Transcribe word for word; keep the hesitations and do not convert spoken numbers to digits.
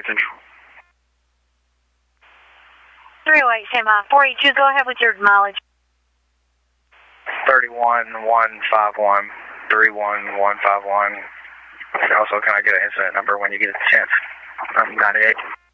Central. three oh eight, stand by. four eighty-two, go ahead with your mileage. thirty-one one fifty-one, thirty-one one fifty-one. Also, can I get an incident number when you get a chance? Um, ninety-eight.